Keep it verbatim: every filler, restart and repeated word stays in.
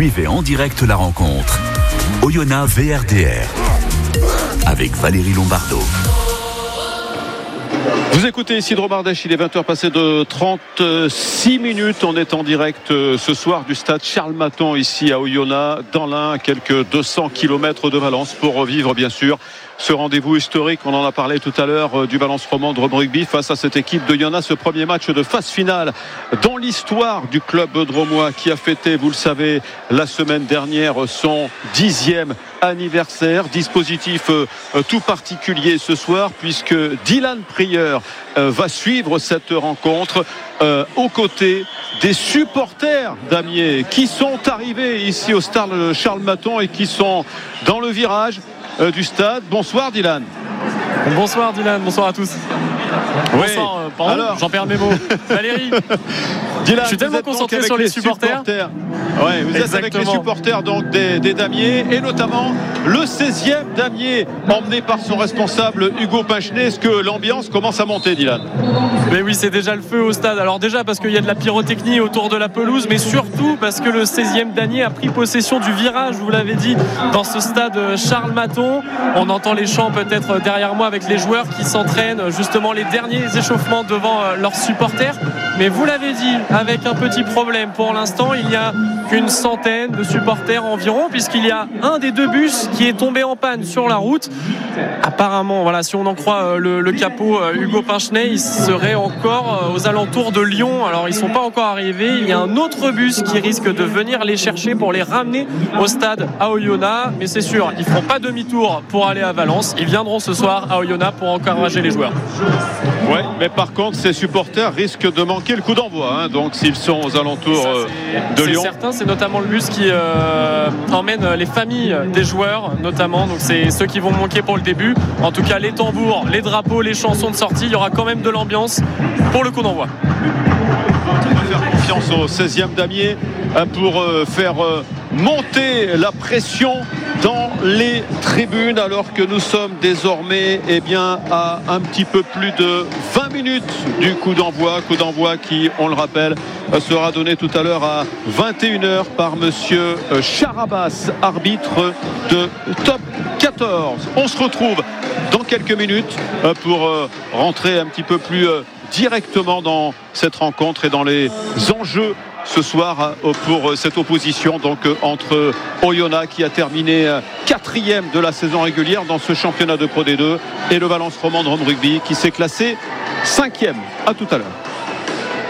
Suivez en direct la rencontre. Oyonnax V R D R avec Valérie Lombardo. Vous écoutez ici de Romardèche, il est vingt heures passées de trente-six minutes. On est en direct ce soir du stade Charles Maton ici à Oyonnax, dans l'Ain, à quelques deux cents kilomètres de Valence, pour revivre bien sûr ce rendez-vous historique. On en a parlé tout à l'heure du Valence Romand de rugby face à cette équipe de Oyonnax. Ce premier match de phase finale dans l'histoire du club drômois qui a fêté, vous le savez, la semaine dernière son dixième anniversaire. Dispositif euh, tout particulier ce soir puisque Dylan Prieur euh, va suivre cette rencontre euh, aux côtés des supporters d'Amiers qui sont arrivés ici au stade Charles Maton et qui sont dans le virage euh, du stade. Bonsoir Dylan. Bonsoir Dylan, bonsoir à tous. Oui. Bonsoir, euh, pardon, Alors... j'en perds mes mots. Valérie, Dylan, je suis tellement concentré sur les, les supporters. supporters. Ouais, vous Exactement. êtes avec les supporters donc, des, des Damiers et notamment le seizième Damiers emmené par son responsable Hugo Pinchenet. Est-ce que l'ambiance commence à monter, Dylan? Mais oui, c'est déjà le feu au stade. Alors déjà parce qu'il y a de la pyrotechnie autour de la pelouse, mais surtout parce que le seizième Damiers a pris possession du virage, vous l'avez dit, dans ce stade Charles Maton. On entend les chants peut-être derrière moi avec les joueurs qui s'entraînent justement les derniers échauffements devant leurs supporters. Mais vous l'avez dit, avec un petit problème pour l'instant, il y a qu'une centaine de supporters environ, puisqu'il y a un des deux bus qui est tombé en panne sur la route. Apparemment, voilà, si on en croit le, le capot Hugo Pinchenet, il serait encore aux alentours de Lyon. Alors ils ne sont pas encore arrivés. Il y a un autre bus qui risque de venir les chercher pour les ramener au stade à Oyonnax. Mais c'est sûr, ils ne feront pas demi-tour pour aller à Valence. Ils viendront ce soir à Oyonnax pour encourager les joueurs. Ouais, mais par contre, ces supporters risquent de manquer le coup d'envoi. Hein, donc s'ils sont aux alentours Ça, de Lyon. C'est certain, c'est notamment le bus qui euh, emmène les familles des joueurs, notamment. Donc c'est ceux qui vont manquer pour le début. En tout cas, les tambours, les drapeaux, les chansons de sortie, il y aura quand même de l'ambiance pour le coup d'envoi. On va faire confiance au seizième Damiers pour faire monter la pression dans les tribunes, alors que nous sommes désormais eh bien, à un petit peu plus de vingt minutes du coup d'envoi. Coup d'envoi qui, on le rappelle, sera donné tout à l'heure à vingt et une heures par monsieur Charabas, arbitre de Top quatorze. On se retrouve dans quelques minutes pour rentrer un petit peu plus directement dans cette rencontre et dans les enjeux ce soir pour cette opposition donc entre Oyonnax qui a terminé quatrième de la saison régulière dans ce championnat de Pro D deux et le Valence Romand de Rugby qui s'est classé cinquième. À tout à l'heure.